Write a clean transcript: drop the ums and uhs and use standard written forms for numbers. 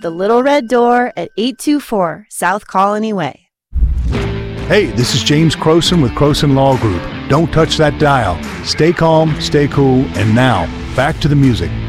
The Little Red Door at 824 South Colony Way. Hey, this is James Croson with Croson Law Group. Don't touch that dial. Stay calm, stay cool, and now, back to the music.